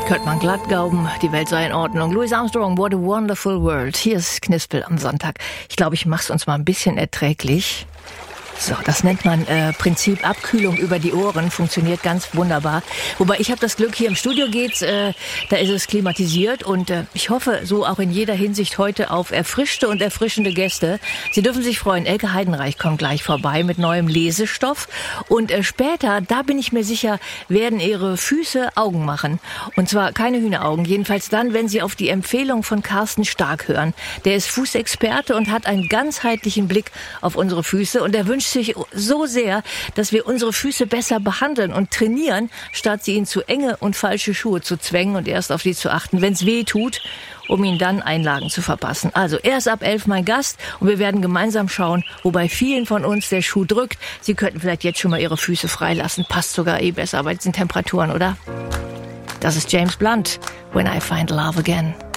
Könnte man glatt glauben, die Welt sei in Ordnung. Louis Armstrong, What a Wonderful World. Hier ist Knispel am Sonntag. Ich glaube, ich mach's uns mal ein bisschen erträglich. So, das nennt man Prinzip Abkühlung über die Ohren. Funktioniert ganz wunderbar. Wobei ich habe das Glück, hier im Studio geht's, da ist es klimatisiert und ich hoffe so auch in jeder Hinsicht heute auf erfrischte und erfrischende Gäste. Sie dürfen sich freuen. Elke Heidenreich kommt gleich vorbei mit neuem Lesestoff und später, da bin ich mir sicher, werden ihre Füße Augen machen. Und zwar keine Hühneraugen, jedenfalls dann, wenn sie auf die Empfehlung von Carsten Stark hören. Der ist Fußexperte und hat einen ganzheitlichen Blick auf unsere Füße und er wünscht sich so sehr, dass wir unsere Füße besser behandeln und trainieren, statt sie in zu enge und falsche Schuhe zu zwängen und erst auf die zu achten, wenn es weh tut, um ihnen dann Einlagen zu verpassen. Also er ist ab 11 mein Gast und wir werden gemeinsam schauen, wo bei vielen von uns der Schuh drückt. Sie könnten vielleicht jetzt schon mal ihre Füße freilassen. Passt sogar besser bei diesen Temperaturen, oder? Das ist James Blunt, When I Find Love Again.